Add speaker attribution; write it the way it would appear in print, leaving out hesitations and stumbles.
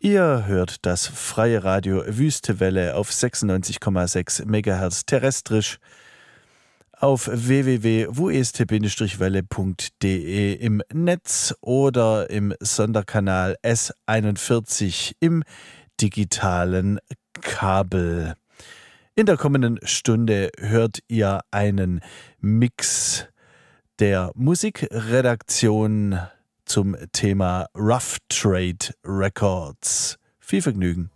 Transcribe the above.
Speaker 1: Ihr hört das freie Radio Wüstewelle auf 96,6 MHz terrestrisch auf www.wust-welle.de im Netz oder im Sonderkanal S41 im digitalen Kabel. In der kommenden Stunde hört ihr einen Mix der Musikredaktion zum Thema Rough Trade Records. Viel Vergnügen.